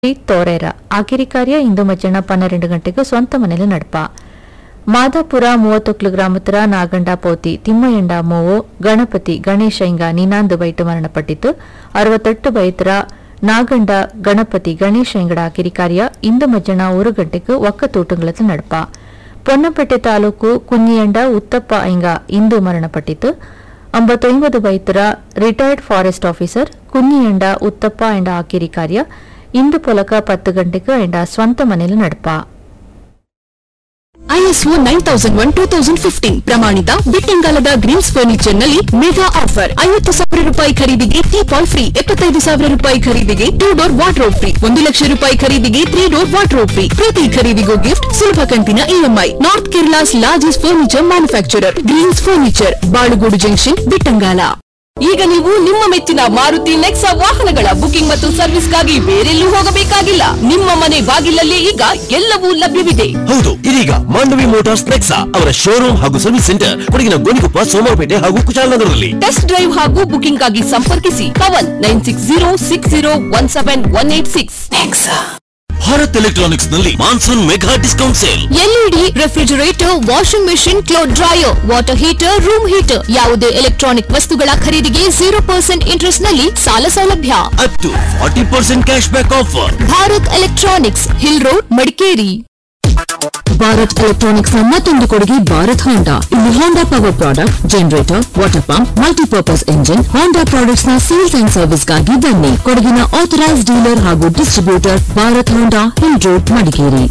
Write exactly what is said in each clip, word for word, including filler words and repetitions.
ತೋರೇರ ಆಖರಿ ಕಾರ್ಯ ಇಂದು ಮಧ್ಯಾಹ್ನ ಪನ್ನೆರಡು ಗಂಟೆಗೆ ಸ್ವಂತ ಮನೆಯಲ್ಲಿ ನಡಪ ಮಾದಾಪುರ ಮೂವತ್ತೊಕ್ಲು ಗ್ರಾಮತರ ನಾಗಂಡ ಪೋತಿ ತಿಮ್ಮಯ್ಯಂಡ ಮೋವು ಗಣಪತಿ ಗಣೇಶ ಇಂಗ ನಿನಾಂದು ಬೈಟು ಮರಣಪಟ್ಟಿತು ಅರವತ್ತೆಟ್ಟು ಬೈತರ ನಾಗಂಡ ಗಣಪತಿ ಗಣೇಶ ಇಂಗಡ ಆಖರಿ ಕಾರ್ಯ ಇಂದು ಮಧ್ಯಾಹ್ನ ಮೂರು ಗಂಟೆಗೆ ಒಕ್ಕತೂಟಂಗಳത്തിൽ ನಡಪ ಪೊನ್ನಪೇಟೆ ತಾಲೂಕು ಕುഞ്ഞിಯಂಡ ಉತ್ತಪ್ಪ ಇಂಗ ಇಂದು ಮರಣಪಟ್ಟಿತು ಅಂಬತ್ತೊಂಬತ್ತು ಬೈತರ ರಿಟೈರ್ಡ್ ಫಾರೆಸ್ಟ್ ಆಫೀಸರ್ ಕುഞ്ഞിಯಂಡ ಉತ್ತಪ್ಪ ಎಂಡ ಆಖರಿ ಕಾರ್ಯ ಇಂದು ಪೊಲಕ ಪತ್ತು ಗಂಟೆಗೆ ಎಂಡ ಸ್ವಂತ ಮನೆಯಲ್ಲಿ ನಡಪ ISO nine thousand one two thousand fifteen ಪ್ರಮಾಣಿತ ಬಿಟ್ಟಂಗಾಲದ ಗ್ರೀನ್ಸ್ ಫರ್ನಿಚರ್ ನಲ್ಲಿ ಮೆಗಾ ಆಫರ್ ಐವತ್ತು ಸಾವಿರ ರೂಪಾಯಿ ಖರೀದಿಗೆ ಟೀಪಾಯ್ ಫ್ರೀ ಎಪ್ಪತ್ತೈದು ಸಾವಿರ ರೂಪಾಯಿ ಖರೀದಿಗೆ ಟೂ ಡೋರ್ ವಾರ್ಡ್ರೋಬ್ ಫ್ರೀ ಒಂದು ಲಕ್ಷ ರೂಪಾಯಿ ಖರೀದಿಗೆ ತ್ರೀ ಡೋರ್ ವಾರ್ಡ್ರೋಬ್ ಫ್ರೀ ಪ್ರತಿ ಖರೀದಿಗೂ ಗಿಫ್ಟ್ ಸುಲಭ ಕಂತಿನ EMI north Kerala's largest furniture manufacturer Green's furniture Balugodu junction Bittangala. ಈಗ ನೀವು ನಿಮ್ಮ ಮೆಚ್ಚಿನ ಮಾರುತಿ ನೆಕ್ಸಾ ವಾಹನಗಳ ಬುಕಿಂಗ್ ಮತ್ತು ಸರ್ವಿಸ್ಗಾಗಿ ಬೇರೆಲ್ಲೂ ಹೋಗಬೇಕಾಗಿಲ್ಲ. ನಿಮ್ಮ ಮನೆ ಬಾಗಿಲಲ್ಲಿ ಈಗ ಎಲ್ಲವೂ ಲಭ್ಯವಿದೆ. ಹೌದು, ಇದೀಗ ಮಾಂಡವಿ ಮೋಟಾರ್ಸ್ ನೆಕ್ಸಾ ಅವರ ಶೋರೂಮ್ ಹಾಗೂ ಸರ್ವಿಸ್ ಸೆಂಟರ್ ಕೊಡಗಿನ ಗೋಣಿಕೊಪ್ಪ, ಸೋಮವಾರಪೇಟೆ ಹಾಗೂ ಕುಶಾಲನಗರದಲ್ಲಿ. ಟೆಸ್ಟ್ ಡ್ರೈವ್ ಹಾಗೂ ಬುಕಿಂಗ್ ಗಾಗಿ ಸಂಪರ್ಕಿಸಿ Pavan nine six zero six zero one seven one eight six. Nexa Bharat electronics ನಲ್ಲಿ monsoon mega discount sale. LED refrigerator, washing machine, cloth dryer, water heater, room heater ಯಾವುದೇ electronic ವಸ್ತುಗಳ ಖರೀದಿಗೆ zero percent interest ನಲ್ಲಿ ಸಾಲ ಸೌಲಭ್ಯ. Up to forty percent cash back offer. Bharat electronics, hill road, Madikeri. Bharat electronics ನ ಮತ್ತೊಂದು ಕೊಡುಗೆ ಭಾರತ್ ಹೋಂಡಾ. ಇಲ್ಲಿ ಹೋಂಡಾ power product, generator, water pump, multipurpose engine, ಹೋಂಡಾ ಪ್ರಾಡಕ್ಟ್ಸ್ ನ ಸೇಲ್ಸ್ ಅಂಡ್ ಸರ್ವಿಸ್ ಗಾಗಿ ಬನ್ನಿ. ಕೊಡಗಿನ ಆಥರೈಸ್ಡ್ ಡೀಲರ್ ಹಾಗೂ ಡಿಸ್ಟ್ರಿಬ್ಯೂಟರ್ ಭಾರತ್ ಹೋಂಡಾ, ಹಿಲ್ ರೋಡ್, ಮಡಿಕೇರಿ.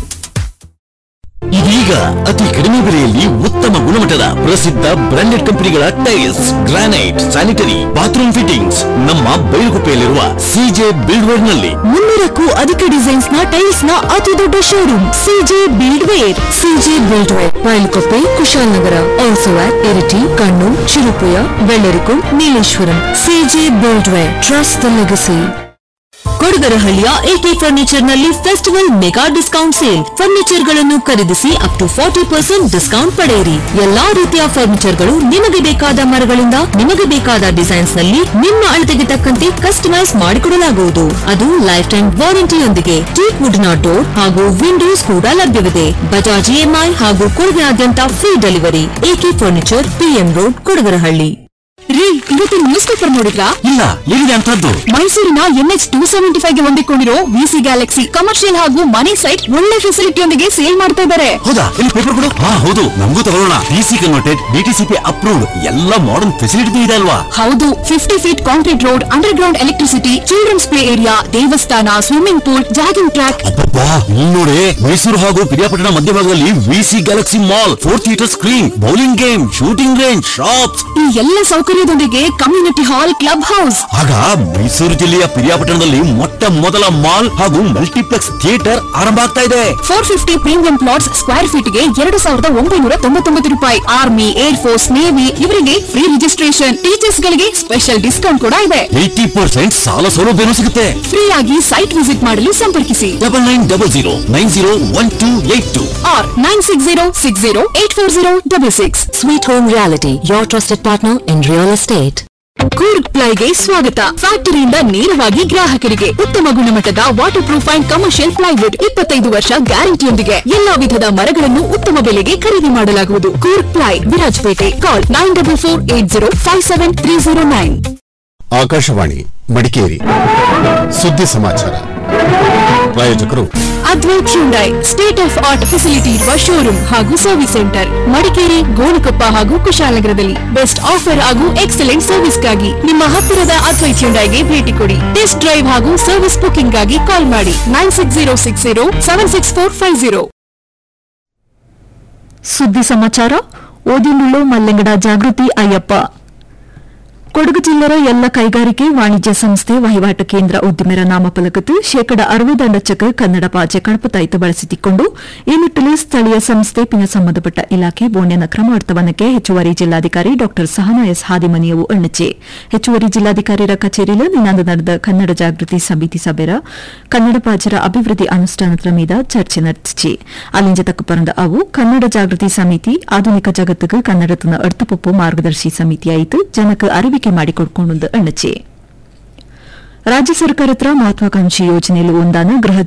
ಇದೀಗ ಅತಿ ಕಡಿಮೆ ಬೆಲೆಯಲ್ಲಿ ಉತ್ತಮ ಗುಣಮಟ್ಟದ ಪ್ರಸಿದ್ಧ ಬ್ರಾಂಡೆಡ್ ಕಂಪನಿಗಳ tiles, granite, sanitary, bathroom fittings ನಮ್ಮ ಬೈಲುಗುಪ್ಪೆಯಲ್ಲಿರುವ ಸಿಜೆ ಬಿಲ್ಡ್ವೇರ್ ನಲ್ಲಿ. ಮುನ್ನೂರಕ್ಕೂ ಅಧಿಕ ಡಿಸೈನ್ಸ್ ನ ಟೈಲ್ಸ್ ನ ಅತಿ ದೊಡ್ಡ showroom CJ ಬಿಲ್ಡ್ವೇರ್. CJ ಬಿಲ್ಡ್ವೇರ್, ಬೈಲುಗುಪ್ಪೆ, Kushalnagar, also at Iritty, Kannur, Cherupuzha, Vellarikundu, Nileshwaram. CJ ಬಿಲ್ಡ್ವೇರ್, trust the legacy. ಕೊಡಗರಹಳ್ಳಿಯ A K furniture ನಲ್ಲಿ festival mega discount sale. Furniture ಗಳನ್ನು ಖರೀದಿಸಿ up to forty percent discount ಪಡೆಯಿರಿ. ಎಲ್ಲಾ ರೀತಿಯ ಫರ್ನಿಚರ್ ಗಳು ನಿಮಗೆ ಬೇಕಾದ ಮರಗಳಿಂದ ನಿಮಗೆ ಬೇಕಾದ ಡಿಸೈನ್ಸ್ ನಲ್ಲಿ ನಿಮ್ಮ ಅಳತೆಗೆ ತಕ್ಕಂತೆ ಕಸ್ಟಮೈಸ್ ಮಾಡಿಕೊಡಲಾಗುವುದು. ಅದು ಲೈಫ್ ಟೈಮ್ ವಾರಂಟಿಯೊಂದಿಗೆ. ಟೀಕ್ ವುಡ್ ನ ಡೋರ್ ಹಾಗೂ ವಿಂಡೋಸ್ ಕೂಡ ಲಭ್ಯವಿದೆ. ಬಜಾಜ್ ಇಎಂಐ ಹಾಗೂ ಕೊಡಗಿನಾದ್ಯಂತ free delivery. A K furniture, PM road, Kodagarahalli. ರೀ, ಇವತ್ತಿನ ನ್ಯೂಸ್ ಪೇಪರ್ ನೋಡಿದ್ರಾ? ಇಲ್ಲ, ಏನಿದೆ ಅಂತದ್ದು? ಮೈಸೂರಿನ ಎನ್ಎಚ್ ಟೂ ಸೆವೆಂಟಿ ಫೈವ್ ಗೆ ಹೊಂದಿಕೊಂಡಿರೋ ವಿಸಿ ಗ್ಯಾಲಕ್ಸಿ ಕಮರ್ಷಿಯಲ್ ಹಾಗೂ ಮನಿ ಸೈಟ್ ಒಳ್ಳೆ ಫೆಸಿಲಿಟಿಯೊಂದಿಗೆ ಸೇಲ್ ಮಾಡ್ತಾ ಇದ್ದಾರೆ. ಹೌದಾ? ಇಲ್ಲಿ ಪೇಪರ್ ಕೊಡು. ಹಾ ಹೌದು, ನಮಗೂ ತಗೊಳ್ಳೋಣ. ಡಿಸಿ ಕನ್ವರ್ಟೆಡ್, ಡಿಟಿಸಿಪಿ ಅಪ್ರೂವ್ಡ್, ಎಲ್ಲ ಮಾಡರ್ನ್ ಫೆಸಿಲಿಟಿ ಇದೆ ಅಲ್ವಾ? ಹೌದು, fifty feet concrete road, under ground electricity, children's play area, ದೇವಸ್ಥಾನ, ಸ್ವಿಮ್ಮಿಂಗ್ ಪೂಲ್, ಜಾಗಿಂಗ್ ಟ್ರ್ಯಾಕ್. ಅಬ್ಬಬ್ಬಾ, ಇಲ್ಲಿ ನೋಡಿ, ಮೈಸೂರು ಹಾಗೂ ಪಿರಿಯಾಪಟ್ಟಣ ಮಧ್ಯಭಾಗದಲ್ಲಿ VC Galaxy mall, four theatre screen, bowling game, shooting range, shops, ಈ ಎಲ್ಲ ಸೌಕರ್ಯದೊಂದಿಗೆ ಕಮ್ಯುನಿಟಿ ಹಾಲ್, ಕ್ಲಬ್ ಹೌಸ್. ಆಗ ಮೈಸೂರು ಜಿಲ್ಲೆಯ ಪಿರಿಯಾಪಟ್ಟಣದಲ್ಲಿ ಮೊಟ್ಟ ಮೊದಲ ಮಾಲ್ ಹಾಗೂ ಮಲ್ಟಿಪ್ಲೆಕ್ಸ್ ಥಿಯೇಟರ್ ಆರಂಭ ಆಗ್ತಾ ಇದೆ. Four fifty premium plots square feet ಗೆ ಎರಡು ಸಾವಿರದ ಒಂಬೈನೂರ ತೊಂಬತ್ತೊಂಬತ್ತು ರೂಪಾಯಿ. ಆರ್ಮಿ, ಏರ್ ಫೋರ್ಸ್, ನೇವಿ ಇವರಿಗೆ ಫ್ರೀ ರಿಜಿಸ್ಟ್ರೇಷನ್. ಟೀಚರ್ಸ್ ಗಳಿಗೆ ಸ್ಪೆಷಲ್ ಡಿಸ್ಕೌಂಟ್ ಕೂಡ ಇದೆ. ಏಟಿ ಪರ್ಸೆಂಟ್ ಸಾಲ ಸೌಲಭ್ಯ ಸಿಗುತ್ತೆ. ಫ್ರೀ ಆಗಿ ಸೈಟ್ ವಿಸಿಟ್ ಮಾಡಲು ಸಂಪರ್ಕಿಸಿ double nine double zero nine zero one two eight two R nine six zero six zero eight four zero double six. Sweet home reality, your trusted partner in real estate. Coorg ಪ್ಲೈಗೆ ಸ್ವಾಗತ. ಫ್ಯಾಕ್ಟರಿಯಿಂದ ನೇರವಾಗಿ ಗ್ರಾಹಕರಿಗೆ ಉತ್ತಮ ಗುಣಮಟ್ಟದ water proof and commercial plywood, ಇಪ್ಪತ್ತೈದು ವರ್ಷ ಗ್ಯಾರಂಟಿಯೊಂದಿಗೆ ಎಲ್ಲಾ ವಿಧದ ಮರಗಳನ್ನು ಉತ್ತಮ ಬೆಲೆಗೆ ಖರೀದಿ ಮಾಡಲಾಗುವುದು. ಕೂರ್ಗ್ ಪ್ಲೈ, ವಿರಾಜಪೇಟೆ. ಕಾಲ್ nine double four eight zero five seven three zero nine. Akashvani Madikeri ಸುದ್ದಿ ಸಮಾಚಾರ. ಪ್ರಾಯೋಜಕರು Advait Hyundai, state of art facility ಇರುವ ಶೋರೂಮ್ ಹಾಗೂ ಸರ್ವಿಸ್ ಸೆಂಟರ್, ಮಡಿಕೇರಿ, ಗೋಣಿಕೊಪ್ಪ ಹಾಗೂ ಕುಶಾಲನಗರದಲ್ಲಿ. ಬೆಸ್ಟ್ ಆಫರ್ ಹಾಗೂ ಎಕ್ಸಲೆಂಟ್ ಸರ್ವಿಸ್ಗಾಗಿ ನಿಮ್ಮ ಹತ್ತಿರದ ಅದ್ವೈತ್ ಹ್ಯುಂಡೈಗೆ ಭೇಟಿ ಕೊಡಿ. ಟೆಸ್ಟ್ ಡ್ರೈವ್ ಹಾಗೂ ಸರ್ವಿಸ್ ಬುಕಿಂಗ್ ಗಾಗಿ ಕಾಲ್ ಮಾಡಿ nine six zero six zero seven six four five zero. ಸುದ್ದಿ ಸಮಾಚಾರ ಓದಿನುಳ್ಳು ಮಲ್ಲೆಂಗಡ ಜಾಗೃತಿ ಅಯ್ಯಪ್ಪ. ಕೊಡಗು ಜಿಲ್ಲೆಯ ಎಲ್ಲ ಕೈಗಾರಿಕೆ ವಾಣಿಜ್ಯ ಸಂಸ್ಥೆ ವಹಿವಾಟು ಕೇಂದ್ರ ಉದ್ದಿಮೆರ ನಾಮಫಲಕತ್ತು ಶೇಕಡ ಅರವತ್ತಂಡಚ್ಚಕ್ಕೆ ಕನ್ನಡ ಭಾಷೆ ಕಳಪತಾಯಿತು ಬಳಸಿಕೊಂಡು ಈ ನಿಟ್ಟಿನಲ್ಲಿ ಸ್ಥಳೀಯ ಸಂಸ್ಥೆ ಪಿನ ಸಂಬಂಧಪಟ್ಟ ಇಲಾಖೆ ಬೋಣ್ಯನ ಕ್ರಮ ವರ್ತವನಕ್ಕೆ ಹೆಚ್ಚುವರಿ ಜಿಲ್ಲಾಧಿಕಾರಿ ಡಾ ಸಹನಾ ಎಸ್ ಹಾದಿಮನಿಯವು ಅಣ್ಣಚೆ. ಹೆಚ್ಚುವರಿ ಜಿಲ್ಲಾಧಿಕಾರಿರ ಕಚೇರಿಯಲ್ಲಿ ನಿನ್ನೆ ನಡೆದ ಕನ್ನಡ ಜಾಗೃತಿ ಸಮಿತಿ ಸಭೆರ ಕನ್ನಡ ಭಾಷೆಯ ಅಭಿವೃದ್ಧಿ ಅನುಷ್ಠಾನದ ಮೀದ ಚರ್ಚೆ ನಡೆಸಿ ಅಲ್ಲಿಂದ ತಕ್ಕ ಪರಂದ ಅವು ಕನ್ನಡ ಜಾಗೃತಿ ಸಮಿತಿ ಆಧುನಿಕ ಜಗತ್ತಿಗೆ ಕನ್ನಡತನ ಅರ್ಥಪೊಪ್ಪು ಮಾರ್ಗದರ್ಶಿ ಸಮಿತಿಯಾಯಿತು ಜನಕ್ಕೆ ಅರಿವಿಕೆ ಮಾಡಿಕೊಡ್ಕೊಂಡು ಅಣ್ಣಚೆ. ರಾಜ್ಯ ಸರ್ಕಾರದ ಮಹತ್ವಾಕಾಂಕ್ಷಿ ಯೋಜನೆಯಲ್ಲಿ ಒಂದಾನ ಗೃಹ